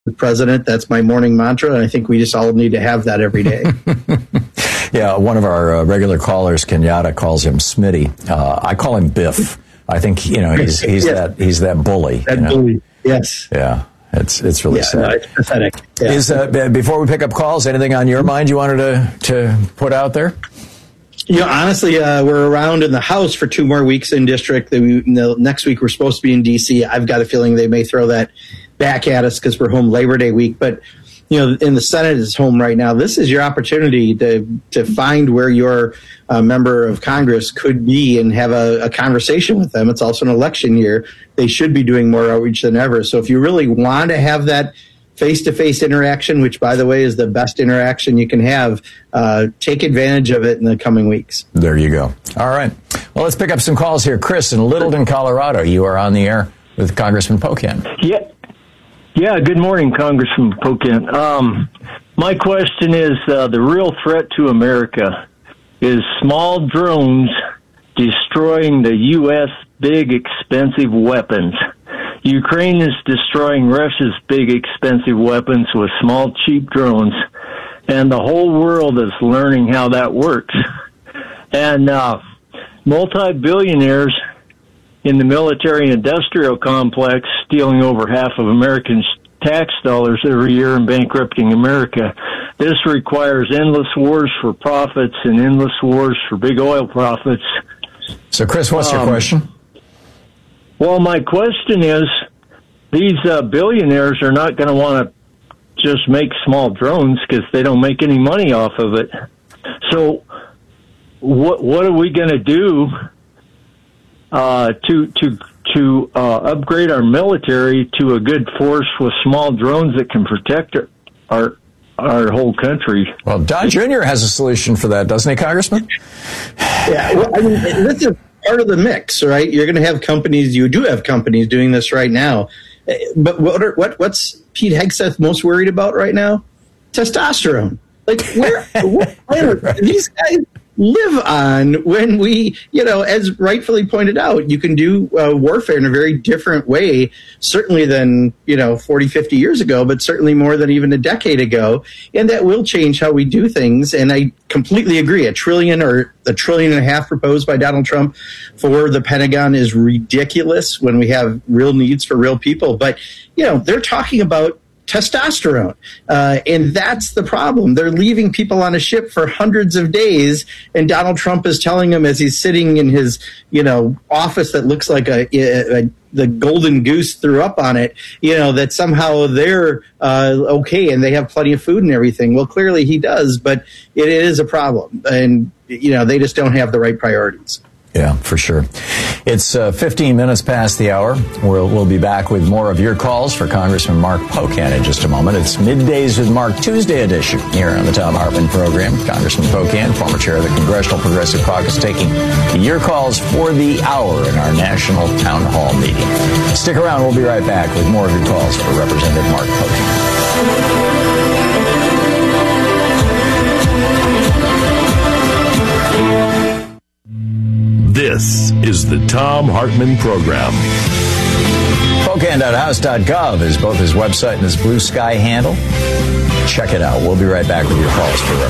the president. That's my morning mantra, and I think we just all need to have that every day. Yeah, one of our regular callers, Kenyatta, calls him Smitty. I call him Biff. I think he's that bully. That bully, yes. Yeah, it's really sad. No, it's pathetic. Yeah. Before we pick up calls, anything on your mind you wanted to put out there? Honestly, we're around in the House for 2 more weeks in district. Next week we're supposed to be in D.C. I've got a feeling they may throw that back at us because we're home Labor Day week. But in the Senate is home right now. This is your opportunity to find where your member of Congress could be and have a conversation with them. It's also an election year. They should be doing more outreach than ever. So if you really want to have that face-to-face interaction, which, by the way, is the best interaction you can have, take advantage of it in the coming weeks. There you go. All right. Well, let's pick up some calls here. Chris in Littleton, Colorado. You are on the air with Congressman Pocan. Yeah, good morning, Congressman Pocan. My question is, the real threat to America is small drones destroying the U.S. big, expensive weapons. Ukraine is destroying Russia's big, expensive weapons with small, cheap drones, and the whole world is learning how that works. And multi-billionaires in the military-industrial complex stealing over half of Americans' tax dollars every year and bankrupting America. This requires endless wars for profits and endless wars for big oil profits. So, Chris, what's your question? Well, my question is, these billionaires are not going to want to just make small drones because they don't make any money off of it. So what are we going to do to upgrade our military to a good force with small drones that can protect our whole country? Well, Don Jr. has a solution for that, doesn't he, Congressman? Yeah, well, I mean, this is part of the mix, right? You're going to have companies. You do have companies doing this right now. But what's Pete Hegseth most worried about right now? Testosterone. Like, what planet these guys live on when we, as rightfully pointed out, you can do warfare in a very different way, certainly than, 40, 50 years ago, but certainly more than even a decade ago. And that will change how we do things. And I completely agree. $1 trillion or $1.5 trillion proposed by Donald Trump for the Pentagon is ridiculous when we have real needs for real people. But, they're talking about testosterone. And that's the problem. They're leaving people on a ship for hundreds of days, and Donald Trump is telling them as he's sitting in his, office that looks like the golden goose threw up on it, that somehow they're okay and they have plenty of food and everything. Well, clearly he does, but it is a problem. And, they just don't have the right priorities. Yeah, for sure. It's 15 minutes past the hour. We'll be back with more of your calls for Congressman Mark Pocan in just a moment. It's Middays with Mark, Tuesday edition here on the Thom Hartmann program. Congressman Pocan, former chair of the Congressional Progressive Caucus, taking your calls for the hour in our national town hall meeting. Stick around. We'll be right back with more of your calls for Representative Mark Pocan. This is the Thom Hartmann Program. Pocan.house.gov is both his website and his Blue Sky handle. Check it out. We'll be right back with your calls for